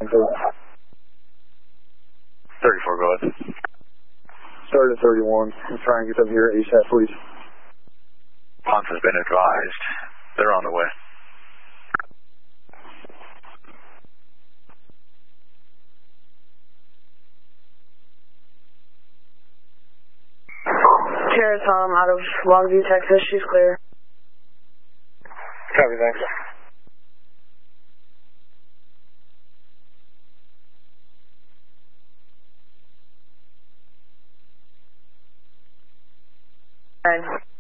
34, go ahead. Start at 31. I'm trying to get them here ASAP, please. Ponce has been advised. They're on the way. Tara Tom out of Longview, Texas. She's clear. Copy, thanks. Okay.